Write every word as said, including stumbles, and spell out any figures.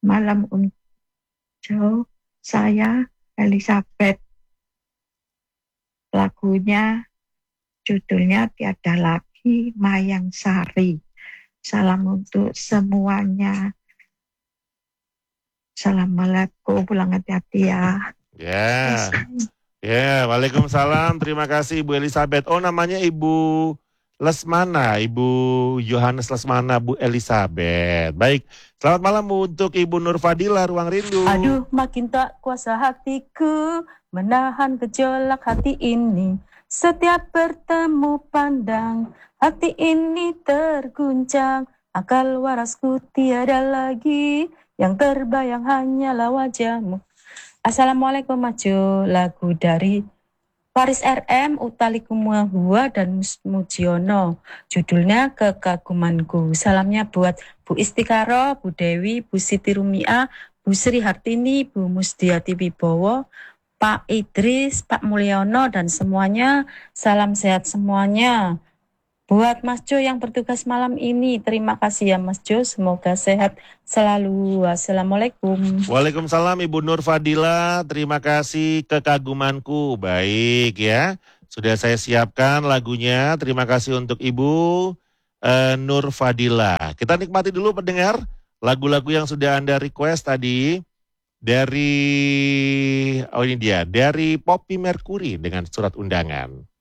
malam untuk saya Elizabeth. Lagunya judulnya Tiada Lagi Mayang Sari. Salam untuk semuanya. Assalamualaikum, pulang hati-hati ya. Ya, ya, waalaikumsalam. Terima kasih Ibu Elizabeth. Oh, namanya Ibu Lesmana, Ibu Yohanes Lesmana, Bu Elizabeth. Baik, selamat malam untuk Ibu Nur Fadila, Ruang Rindu. Aduh, makin tak kuasa hatiku menahan gejolak hati ini. Setiap bertemu pandang, hati ini terguncang. Akal warasku tiada lagi, yang terbayang hanyalah wajahmu. Assalamualaikum Majo, lagu dari Faris R M, Utalikumahua dan Mujiono. Judulnya Kekagumanku. Salamnya buat Bu Istikaro, Bu Dewi, Bu Siti Rumia, Bu Sri Hartini, Bu Musdiati Wibowo, Pak Idris, Pak Mulyono, dan semuanya. Salam sehat semuanya. Buat Mas Jo yang bertugas malam ini, terima kasih ya Mas Jo, semoga sehat selalu. Assalamualaikum. Waalaikumsalam Ibu Nur Fadila, terima kasih Kekagumanku. Baik ya, sudah saya siapkan lagunya. Terima kasih untuk Ibu uh, Nur Fadila. Kita nikmati dulu pendengar lagu-lagu yang sudah Anda request tadi dari, oh ini dia, dari Poppy Mercury dengan Surat Undangan.